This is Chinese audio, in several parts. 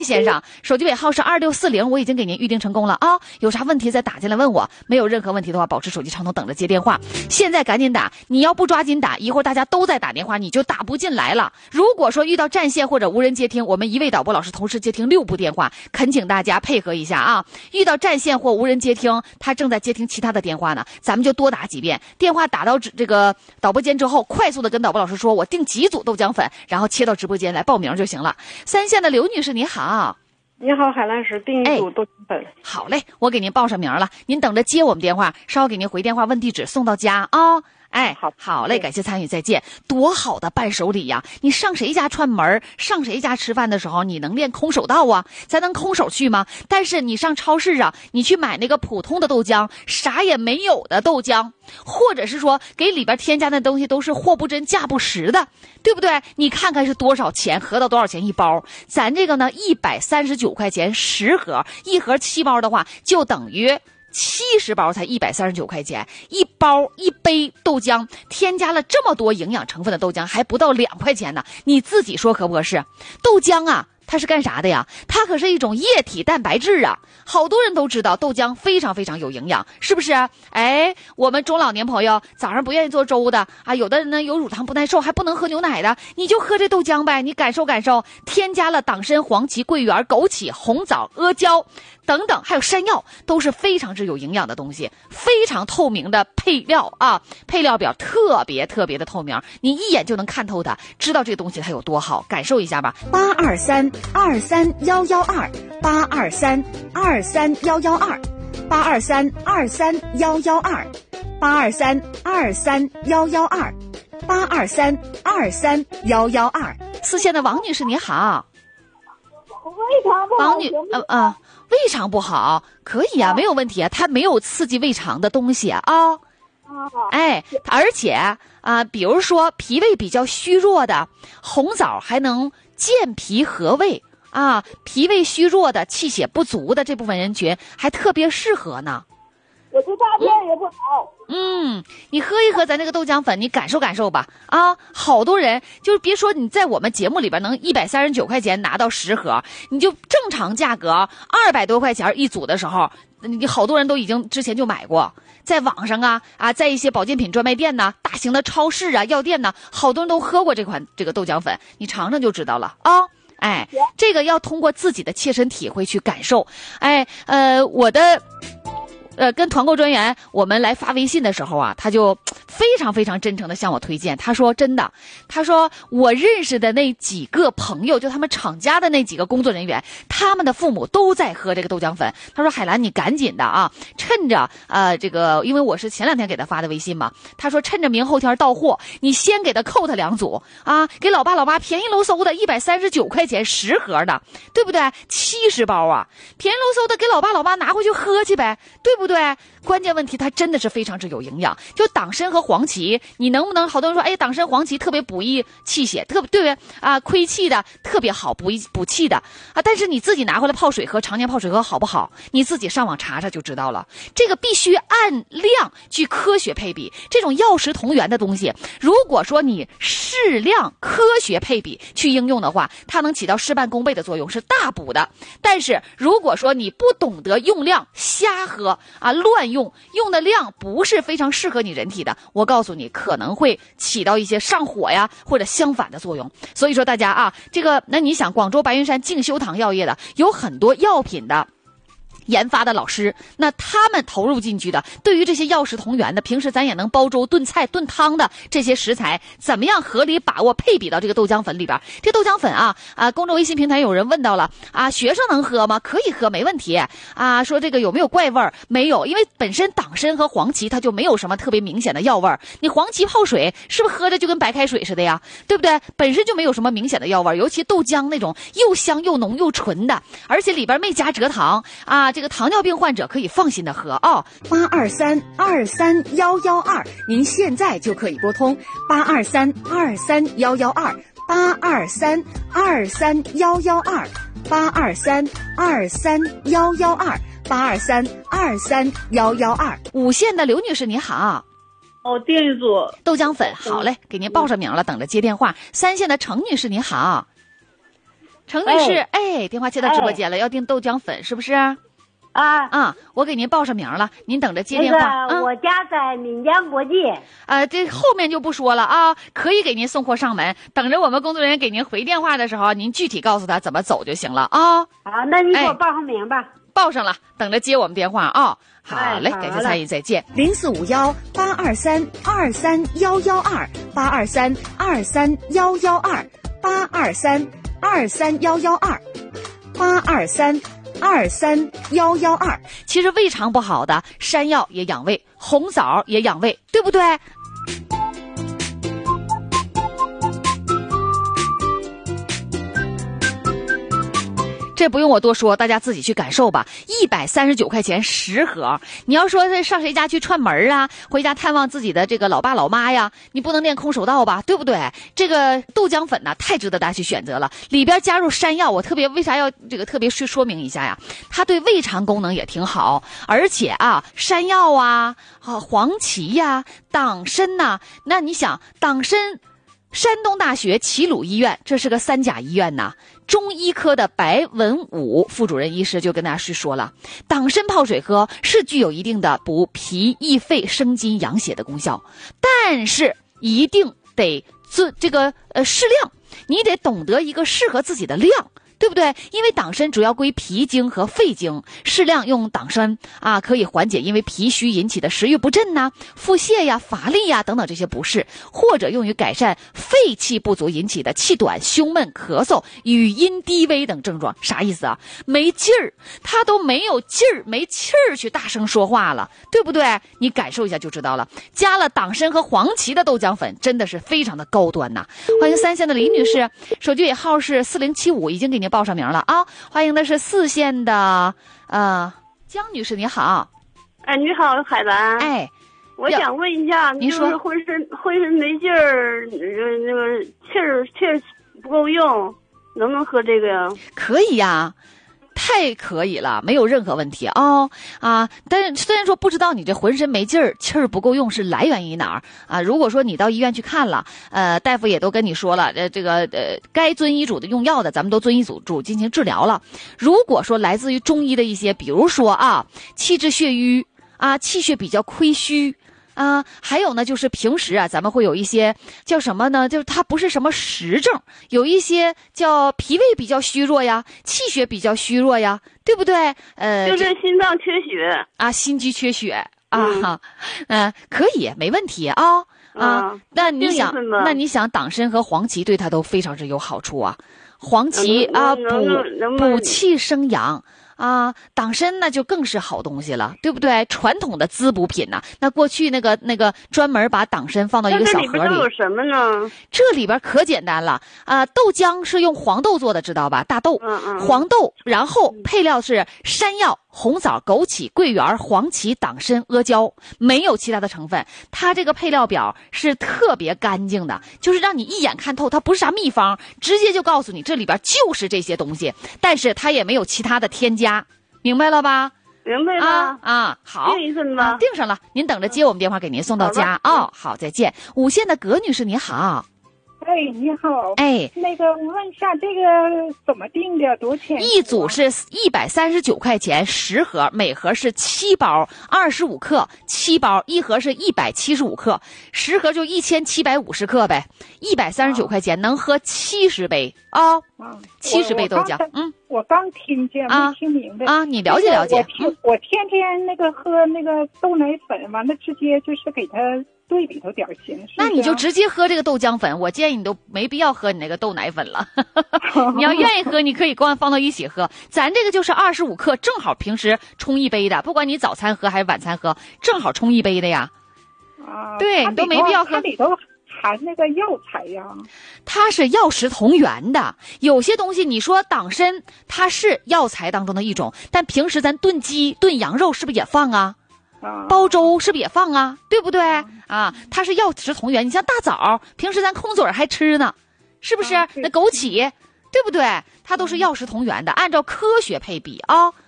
先生，手机尾号是2640，我已经给您预定成功了啊！有啥问题再打进来问我，没有任何问题的话，保持手机畅通，等着接电话。现在赶紧打，你要不抓紧打，一会儿大家都在打电话，你就打不进来了。如果说遇到占线或者无人接听，我们一位导播老师同时接听6部电话，恳请大家配合一下啊！遇到占线或无人接听，他正在接听其他的电话呢，咱们就多打几遍。电话打到这个导播间之后，快速的跟导播老师说，我订几组豆浆粉，然后切到直播间来报名就行了。3线的刘女士，你好。 你好，海兰石，订一组豆浆粉。 好嘞，我给您报上名了，您等着接我们电话，稍后给您回电话问地址，送到家啊。好嘞，感谢参与，再见。多好的伴手礼呀！你上谁家串门，上谁家吃饭的时候，你能练空手道啊？咱能空手去吗？但是你上超市啊，你去买那个普通的豆浆，啥也没有的豆浆，或者是说给里边添加的东西都是货不真价不实的，对不对？你看看是多少钱，合到多少钱一包？咱这个呢，139块钱10盒，一盒7包的话，就等于70包才139块钱，一杯豆浆添加了这么多营养成分的豆浆，还不到2块钱呢，你自己说合不合适？豆浆啊，它是干啥的呀？它可是一种液体蛋白质啊！好多人都知道豆浆非常非常有营养，是不是？我们中老年朋友早上不愿意做粥的啊，有的人呢有乳糖不耐受，还不能喝牛奶的，你就喝这豆浆呗，你感受感受。添加了党参、黄芪、桂圆、枸杞、红枣、阿胶等等，还有山药，都是非常之有营养的东西，非常透明的配料啊，配料表特别特别的透明，你一眼就能看透它，知道这个东西它有多好，感受一下吧。8232311282311282323112823231128232311224线的王女士你好。 胃肠不好， 王女胃肠不好可以啊，没有问题啊，它没有刺激胃肠的东西啊。而且比如说脾胃比较虚弱的，红枣还能健脾和胃啊，脾胃虚弱的、气血不足的这部分人群还特别适合呢。 我吃大便也不好。 你喝一喝咱这个豆浆粉，你感受感受吧啊！好多人就是别说你在我们节目里边能139块钱拿到10盒，你就正常价格200多块钱一组的时候，你好多人都已经之前就买过，在网上在一些保健品专卖店呐、大型的超市啊、药店呐，好多人都喝过这个豆浆粉，你尝尝就知道了啊！这个要通过自己的切身体会去感受。我的跟团购专员我们来发微信的时候啊，他就非常非常真诚的向我推荐，他说真的，他说我认识的那几个朋友，就他们厂家的那几个工作人员，他们的父母都在喝这个豆浆粉。他说海兰你赶紧的啊，趁着这个，因为我是前2天给他发的微信嘛，他说趁着明后天到货，你先给他扣他2组啊，给老爸老妈便宜喽嗖的139块钱10盒的，对不对？70包啊，便宜喽嗖的给老爸老妈拿回去喝去呗，对不对？关键问题它真的是非常之有营养，就党参和黄芪，你能不能，好多人说党参黄芪特别补益气血，对不对亏气的特别好，补气的但是你自己拿回来泡水喝，常年泡水喝好不好？你自己上网查查就知道了。这个必须按量去科学配比，这种药食同源的东西，如果说你适量科学配比去应用的话，它能起到事半功倍的作用，是大补的。但是如果说你不懂得用量，瞎喝乱用的量不是非常适合你人体的，我告诉你可能会起到一些上火呀或者相反的作用。所以说大家那你想广州白云山静修堂药业的有很多药品的研发的老师，那他们投入进去的，对于这些药食同源的，平时咱也能煲粥炖菜炖汤的这些食材，怎么样合理把握配比到这个豆浆粉里边。这豆浆粉公众微信平台有人问到了学生能喝吗？可以喝，没问题说这个有没有怪味儿？没有，因为本身党参和黄芪它就没有什么特别明显的药味儿，你黄芪泡水是不是喝着就跟白开水似的呀？对不对？本身就没有什么明显的药味儿，尤其豆浆那种又香又浓又纯的，而且里边没加蔗糖这个糖尿病患者可以放心的喝823231122，您现在就可以拨通823231122，823231122，823231122，823231122。5线的刘女士你好。 订一组豆浆粉，好嘞，给您报上名了，等着接电话。3线的程女士你好。 程女士，电话接到直播间了，要订豆浆粉是不是？我给您报上名了，您等着接电话。 我家在闽江国际。 这后面就不说了啊，可以给您送货上门，等着我们工作人员给您回电话的时候，您具体告诉他怎么走就行了啊。 好，那你给我报上名吧。 报上了，等着接我们电话啊。好嘞，感谢参与，再见。04518232311282323112823231122，其实胃肠不好的山药也养胃，红枣也养胃，对不对？这不用我多说，大家自己去感受吧。139块钱10盒，你要说上谁家去串门啊，回家探望自己的这个老爸老妈呀，你不能练空手道吧，对不对？这个豆浆粉呢，太值得大家去选择了，里边加入山药，我为啥要这个特别说明一下呀？它对胃肠功能也挺好，而且山药黄芪呀、党参呐，那你想党参。山东大学齐鲁医院，这是个3甲医院呐。中医科的白文武副主任医师就跟大家说了，党参泡水喝是具有一定的补脾益肺、生津养血的功效，但是一定得适量，你得懂得一个适合自己的量。对不对？因为党参主要归脾经和肺经，适量用党参可以缓解因为脾虚引起的食欲不振腹泻呀、乏力呀等等这些不适，或者用于改善肺气不足引起的气短、胸闷、咳嗽、语音低微等症状。啥意思啊？没劲儿，他都没有劲儿、没气儿去大声说话了，对不对？你感受一下就知道了。加了党参和黄芪的豆浆粉，真的是非常的高端呐！欢迎3线的李女士，手机尾号是4075，已经给您报上名了啊！欢迎的是4线的江女士，你好。 你好，海兰。 我想问一下， 您说， 就是浑身没劲儿，那个气儿不够用，能不能喝这个呀？ 可以呀。太可以了，没有任何问题但是虽然说不知道你这浑身没劲儿，气儿不够用是来源于哪儿如果说你到医院去看了，大夫也都跟你说了，该遵医嘱的用药的，咱们都遵医嘱进行治疗了。如果说来自于中医的一些，比如说气滞血瘀气血比较亏虚。还有呢，就是平时咱们会有一些叫什么呢？就是它不是什么实症，有一些叫脾胃比较虚弱呀，气血比较虚弱呀，对不对？ 就是心脏缺血心肌缺血可以，没问题那你想党参和黄芪对它都非常之有好处黄芪补气生阳。党参那就更是好东西了，对不对？传统的滋补品那过去那个专门把党参放到一个小盒里。 这里边都有什么呢？ 这里边可简单了豆浆是用黄豆做的，知道吧？大豆，黄豆，然后配料是山药、红枣、枸杞、桂圆、黄芪、党参、阿胶，没有其他的成分。它这个配料表是特别干净的，就是让你一眼看透，它不是啥秘方，直接就告诉你这里边就是这些东西，但是它也没有其他的添加，明白了吧？ 明白了好， 订一份吧。 订上了，您等着接我们电话给您送到家好，再见。5线的葛女士，你好。 你好。那个我问一下，这个怎么定的？多少钱？ 一组是139块钱10盒，每盒是7包，25克7包，一盒是175克，10盒就1750克呗。139块钱能喝70杯70杯豆浆。 我刚听见没听明白你了解了解。 我天天那个喝那个豆奶粉，完了直接就是给它兑里头点行。 那你就直接喝这个豆浆粉，我建议你都没必要喝你那个豆奶粉了。你要愿意喝，你可以光放到一起喝。咱这个就是25克，正好平时冲一杯的，不管你早餐喝还是晚餐喝，正好冲一杯的呀。对，你都没必要喝。 它里头含那个药材呀， 它是药食同源的。有些东西你说党参，它是药材当中的一种，但平时咱炖鸡、炖羊肉是不是也放煲粥是不是也放对不对它是药食同源。你像大枣，平时咱空嘴还吃呢，是不是？那枸杞，对不对？它都是药食同源的，按照科学配比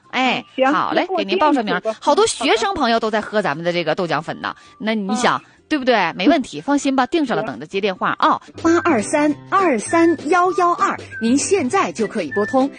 好嘞，给您报上名。好多学生朋友都在喝咱们的这个豆浆粉呢。那你想对不对？没问题，放心吧，定上了，等着接电话啊。 823-23112，您现在就可以拨通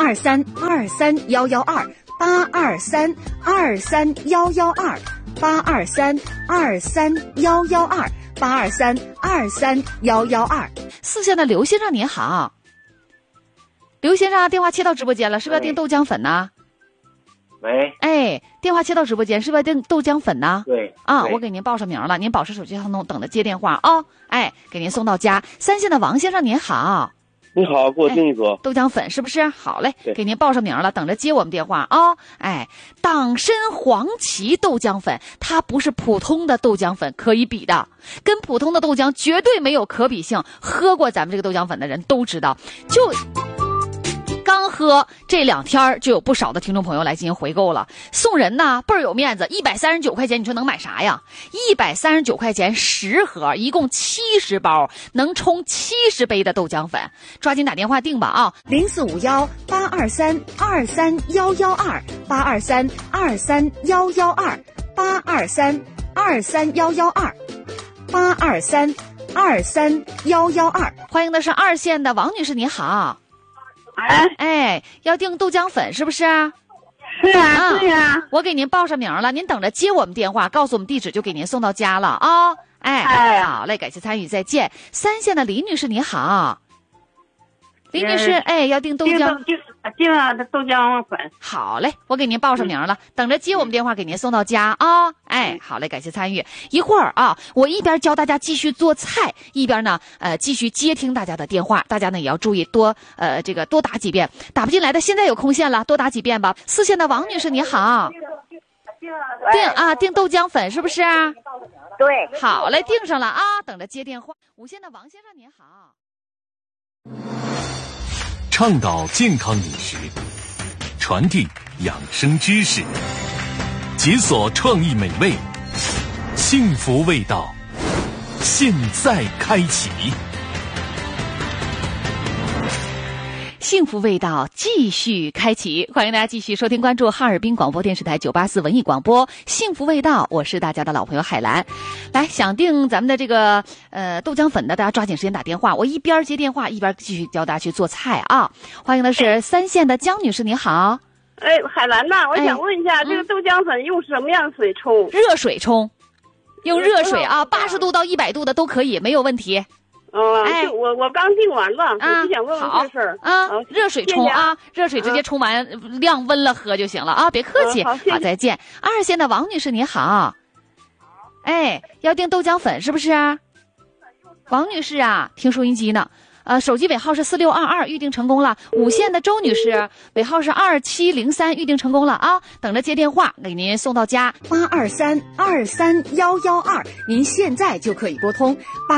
823-23112，823-23112，823-23112，823-23112。 4线的刘先生您好，刘先生电话切到直播间了，是不是要订豆浆粉呢？ 喂， 哎，电话切到直播间，是不是要订豆浆粉呢？ 对啊， 对我给您报上名了，您保持手机畅通，等着接电话啊。哎，给您送到家。3线的王先生您好， 你好，给我订一组豆浆粉是不是？好嘞， 对给您报上名了，等着接我们电话啊。哎，党参黄芪豆浆粉，它不是普通的豆浆粉可以比的，跟普通的豆浆绝对没有可比性。喝过咱们这个豆浆粉的人都知道，就刚喝这2天就有不少的听众朋友来进行回购了，送人呢倍儿有面子，139块钱，你说能买啥呀？139块钱10盒，一共70包，能冲70杯的豆浆粉，抓紧打电话订吧啊 ！045182323112823231112，823231112，823231112。 欢迎的是2线的王女士，你好。哎，要订豆浆粉是不是？ 是啊，对呀。 我给您报上名了，您等着接我们电话，告诉我们地址就给您送到家了啊。哎，好嘞，感谢参与，再见。3线的李女士你好，李女士，哎，要订豆浆， 订了豆浆粉。 好嘞，我给您报上名了，等着接我们电话给您送到家啊。哎，好嘞，感谢参与。一会儿啊，我一边教大家继续做菜，一边呢继续接听大家的电话，大家呢也要注意多打几遍，打不进来的现在有空线了，多打几遍吧。4线的王女士你好，订豆浆粉是不是？ 对， 好嘞，订上了啊，等着接电话。5线的王先生您好， 倡导健康饮食，传递养生知识，解锁创意美味，幸福味道现在开启。 幸福味道继续开启，欢迎大家继续收听关注哈尔滨广播电视台984文艺广播幸福味道，我是大家的老朋友海兰。来，想订咱们的这个豆浆粉的，大家抓紧时间打电话，我一边接电话一边继续教大家去做菜啊。欢迎的是3线的江女士，你好。 哎，海兰呐，我想问一下，这个豆浆粉用什么样的水冲？ 热水冲，用热水啊，80度到100度的都可以，没有问题。 哎，我刚订完了，我就想问问这事儿啊。热水冲啊，热水直接冲完，晾温了喝就行了啊，别客气。好，再见。2线的王女士你好，哎，要订豆浆粉是不是？王女士啊，听收音机呢。手机尾号是4622，预定成功了。5线的周女士，尾号是2703，预定成功了啊，等着接电话，给您送到家。 823-23112，您现在就可以拨通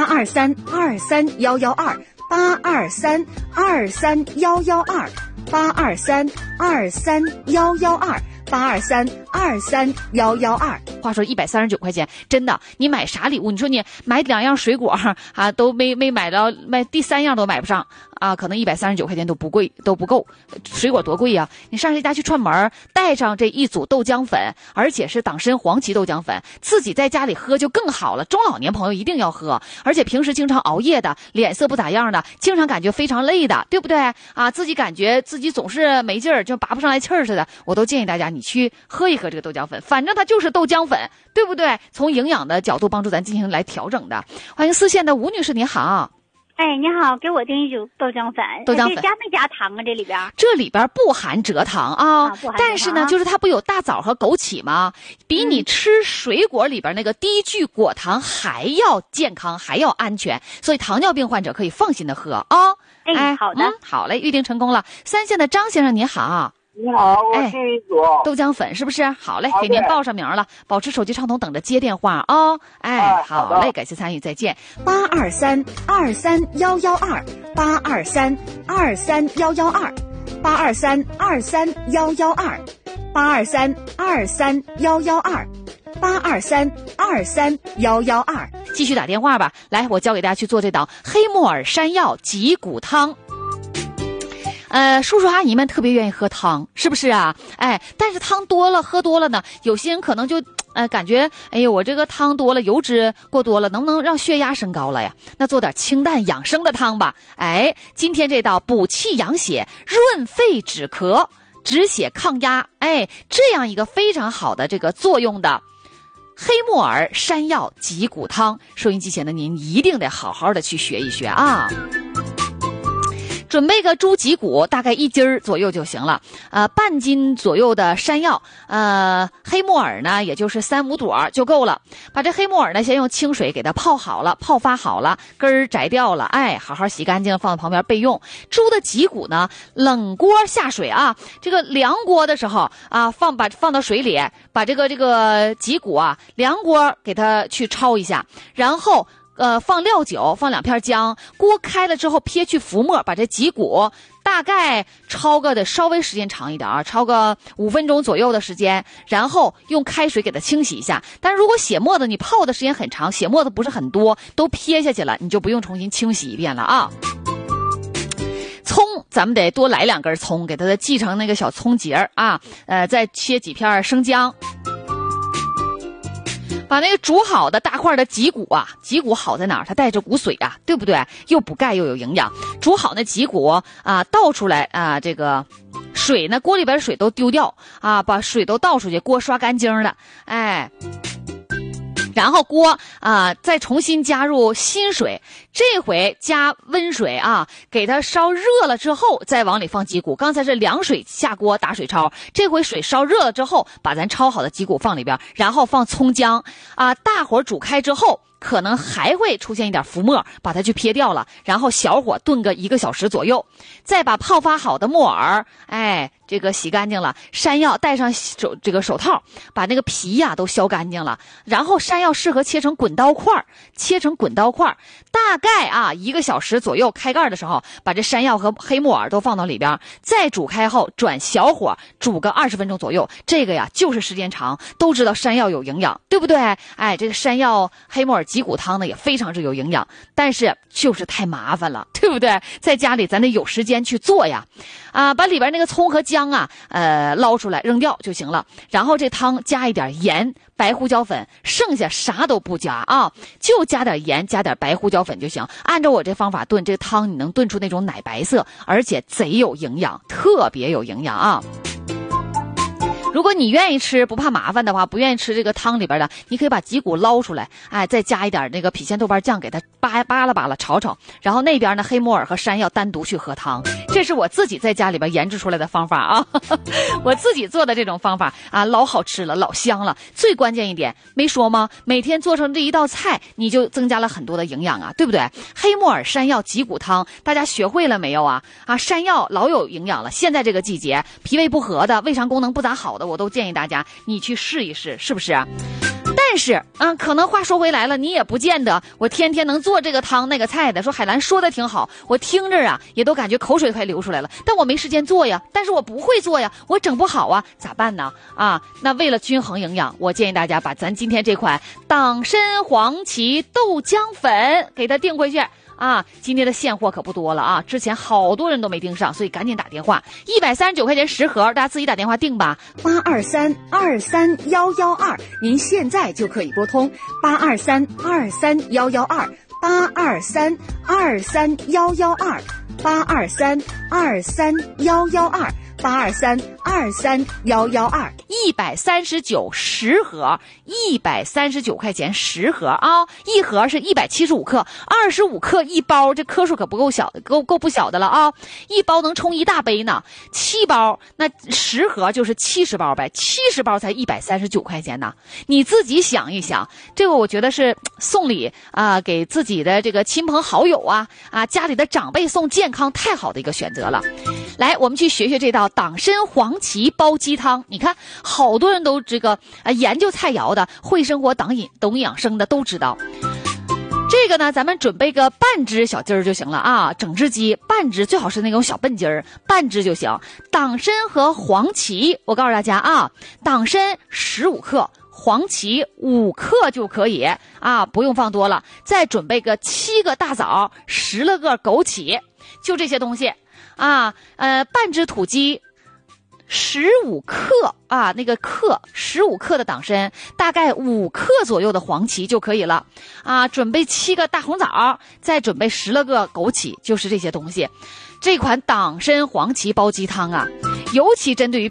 823-23112，823-23112，823-23112。 话说139块钱，真的，你买啥礼物？你说你买2样水果啊，都没买到，买第3样都买不上啊，可能139块钱都不够，水果多贵呀！你上谁家去串门，带上这一组豆浆粉，而且是党参黄芪豆浆粉，自己在家里喝就更好了。中老年朋友一定要喝，而且平时经常熬夜的，脸色不咋样的，经常感觉非常累的，对不对啊？自己感觉自己总是没劲儿，就拔不上来气儿似的，我都建议大家你去喝一喝这个豆浆粉，反正它就是豆浆粉，对不对？从营养的角度帮助咱进行来调整的。欢迎4线的吴女士，你好。 哎，你好，给我订一组豆浆粉。 豆浆粉加没加糖啊？这里边不含蔗糖啊，但是呢，就是它不有大枣和枸杞吗？比你吃水果里边那个低聚果糖还要健康，还要安全，所以糖尿病患者可以放心的喝啊。 哎，好的， 好嘞，预定成功了。3线的张先生，你好。 你好，我订一组豆浆粉是不是？好嘞，给您报上名了，保持手机畅通，等着接电话啊。哎，好嘞，感谢参与，再见。 823-23112，823-23112，823-23112，823-23112， 继续打电话吧。来，我教给大家去做这道黑木耳山药脊骨汤。叔叔阿姨们特别愿意喝汤，是不是啊？哎，但是汤多了，喝多了呢，有些人可能就感觉哎呦我这个汤多了，油脂过多了，能不能让血压升高了呀？那做点清淡养生的汤吧。哎，今天这道补气养血、润肺止咳、止血抗压，哎，这样一个非常好的这个作用的黑木耳山药脊骨汤，收音机前的您一定得好好的去学一学啊。准备个猪脊骨，大概1斤左右就行了。半斤左右的山药，黑木耳呢，也就是3-5朵就够了。把这黑木耳呢，先用清水给它泡好了，泡发好了，根儿摘掉了，哎，好好洗干净，放在旁边备用。猪的脊骨呢，冷锅下水啊，这个凉锅的时候啊，放到水里，把这个脊骨啊，凉锅给它去焯一下，然后放料酒，放2片姜，锅开了之后撇去浮沫，把这脊骨大概焯个得稍微时间长一点啊，焯个5分钟左右的时间，然后用开水给它清洗一下。但如果血沫子你泡的时间很长，血沫子不是很多，都撇下去了，你就不用重新清洗一遍了啊。葱咱们得多来2根葱，给它系成那个小葱节啊，再切几片生姜。把那个煮好的大块的脊骨啊，脊骨好在哪儿？它带着骨髓啊，对不对？又补钙又有营养。煮好那脊骨啊，倒出来啊，这个水呢，锅里边水都丢掉啊，把水都倒出去，锅刷干净了，哎。然后锅再重新加入新水，这回加温水啊，给它烧热了之后再往里放脊骨。刚才是凉水下锅打水焯，这回水烧热了之后，把咱焯好的脊骨放里边，然后放葱姜啊，大火煮开之后，可能还会出现一点浮沫，把它去撇掉了，然后小火炖个1个小时左右，再把泡发好的木耳，哎，这个洗干净了，山药戴上手套，把那个皮呀都削干净了，然后山药适合切成滚刀块，大概1个小时左右，开盖的时候把这山药和黑木耳都放到里边，再煮开后转小火煮个20分钟左右。这个呀就是时间长，都知道山药有营养，对不对？哎，这个山药黑木耳脊骨汤呢也非常之有营养，但是就是太麻烦了，对不对？在家里咱得有时间去做呀。把里边那个葱和姜捞出来扔掉就行了，然后这汤加一点盐、白胡椒粉，剩下啥都不加啊，就加点盐，加点白胡椒粉就行。按照我这方法炖，这汤你能炖出那种奶白色，而且贼有营养，特别有营养啊。如果你愿意吃不怕麻烦的话，不愿意吃这个汤里边的，你可以把脊骨捞出来，哎，再加一点那个郫县豆瓣酱，给它扒拉炒炒，然后那边呢黑木耳和山药单独去喝汤。这是我自己在家里边研制出来的方法啊，我自己做的这种方法啊，老好吃了，老香了。最关键一点没说吗？每天做成这一道菜，你就增加了很多的营养啊，对不对？黑木耳山药脊骨汤，大家学会了没有啊？山药老有营养了，现在这个季节，脾胃不和的，胃肠功能不咋好的，我都建议大家你去试一试，是不是？但是可能话说回来了，你也不见得我天天能做这个汤那个菜的。说海兰说的挺好，我听着也都感觉口水快流出来了，但我没时间做呀，但是我不会做呀，我整不好啊，咋办呢？那为了均衡营养，我建议大家把咱今天这款党参黄芪豆浆粉给它订回去。今天的现货可不多了啊！之前好多人都没订上，所以赶紧打电话，139块钱10盒，大家自己打电话订吧。 823-23112，您现在就可以拨通 823-23112，823-23112，823-23112，139盒，139块钱10盒啊！一盒是175克，25克一包，这颗数可不够小，够不小的了啊！一包能冲一大杯呢，7包，那10盒就是70包呗，70包才139块钱呢。你自己想一想，这个我觉得是送礼给自己的这个亲朋好友家里的长辈送健康，太好的一个选择了。来，我们去学学这道党参黄芪煲鸡汤。你看，好多人都这个研究菜肴的，会生活懂养生的都知道。这个呢，咱们准备个半只小鸡儿就行了啊，整只鸡半只，最好是那种小笨鸡儿，半只就行。党参和黄芪，我告诉大家党参15克。黄芪5克就可以不用放多了。再准备个7个大枣，10来个枸杞，就这些东西半只土鸡 15克啊，那个克15克的党参，大概5克左右的黄芪就可以了啊。准备7个大红枣，再准备10来个枸杞，就是这些东西。这款党参黄芪煲鸡汤啊，尤其针对于